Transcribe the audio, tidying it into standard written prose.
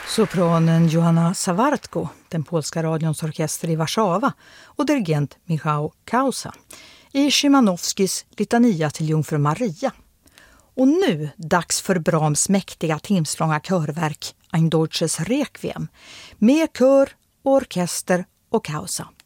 Sopranen Johanna Sawartko, den polska radions orkester i Warszawa, och dirigent Michał Kausa i Szymanowskis litania till Jungfru Maria. Och nu dags för Brahms mäktiga timslånga körverk Ein deutsches Requiem med kör, orkester och Kausa.